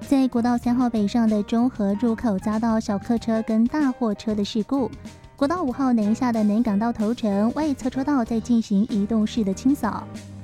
在国道3号北上的中和入口遭到小客车跟大货车的事故。国道5号南下的南港道头城外侧车道在进行移动式的清扫。